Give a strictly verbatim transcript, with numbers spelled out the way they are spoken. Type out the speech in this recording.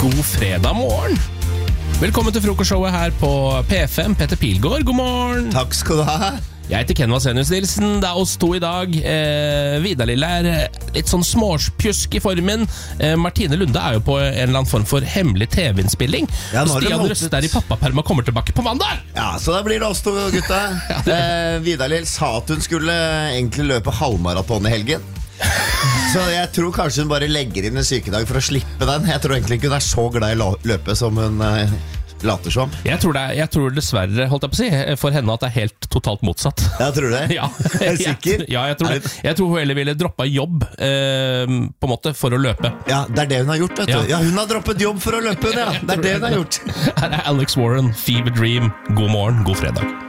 God fredag morgen. Velkommen til frokostshowet her på P fem. Petter Pilgaard, god morgen. Takk skal du ha. Jeg heter Ken Vasenius Nilsen. Det er oss to i dag. eh, Vidar Lille er litt sånn småspjusk i formen. eh, Martine Lunde er jo på en eller annen form for hemmelig T V-innspilling. Ja, og Stian Røst er i pappaperma og kommer tilbake på mandag. Ja, så da blir det oss to, gutta. ja, det... eh, Vidar Lill sa at hun skulle egentlig løpe halvmaraton i helgen. Så jeg tror kanskje hun bare legger inn en sykedag for å slippe den. Jeg tror egentlig ikke hun er så glad i å løpe som hun eh, later som. Jeg tror, det er, jeg tror dessverre, holdt jeg på å si, for henne at det er helt totalt motsatt. Ja, tror du det? Ja, er du sikker? Jeg, ja, jeg tror det. Jeg tror hun heller ville droppe jobb eh, på en måte for å løpe. Ja, det er det hun har gjort, vet du. Ja, ja hun har droppet jobb for å løpe, ja. Det er det hun har gjort. Her er Alex Warren, Fever Dream. God morgen, god fredag.